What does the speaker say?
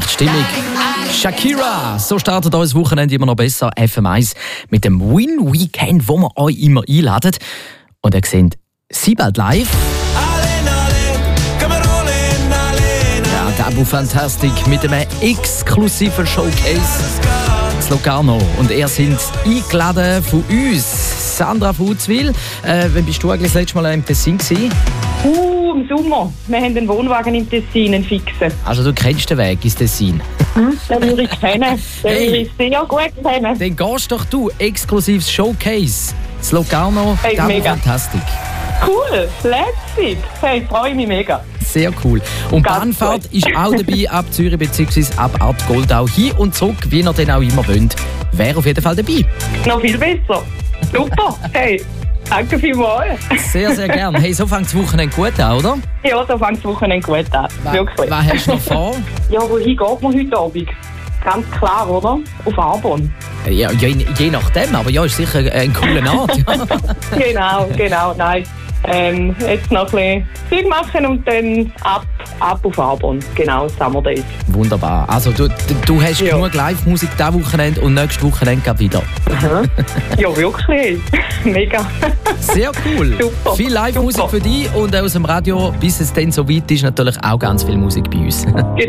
macht Stimmung. Shakira, so startet unser Wochenende immer noch besser. FM1 mit dem Win Weekend, wo wir euch immer einladen. Und ihr seht sie bald live. Ja, Tabu Fantastic mit einem exklusiven Showcase. Das Locarno. Und ihr seid eingeladen von uns. Sandra Futzwil, wann bist du eigentlich das letzte Mal im Tessin gewesen? Im Sommer. Wir haben einen Wohnwagen im Tessin, einen fixen. Also du kennst den Weg ins Tessin? Den würde ich kennen. Den würde ich sehr gut kennen. Dann gehst doch du, exklusives Showcase. Das Locarno, Hey, Tabu mega. Fantastic. Cool, lässig. Hey, freue mich mega. Sehr cool. Und Ganz Bahnfahrt gut. ist auch dabei ab Zürich bzw. ab Art Goldau. Hin und zurück, wie ihr dann auch immer wollt. Wäre auf jeden Fall dabei. Noch viel besser. Super. Hey, danke vielmals. Sehr, sehr gern. Hey, so fängt das Wochenende gut an, oder? Ja, so fängt das Wochenende gut an. Wirklich. Was hast du noch vor? Ja, wohin geht man heute Abend? Ganz klar, oder? Auf Arbon. Ja, je nachdem, aber ja, ist sicher ein cooler Ort. Ja. Genau, nein. Jetzt noch ein bisschen Zeug machen und dann ab auf Arbon. Genau, Summer Days. Wunderbar. Also du hast Ja. genug Live-Musik dieses Wochenende und nächstes Wochenende geht wieder. Aha. Ja, wirklich. Mega. Sehr cool. Super. Viel Live-Musik Super. für dich und aus dem Radio, bis es dann so weit ist, natürlich auch ganz viel Musik bei uns. Genau.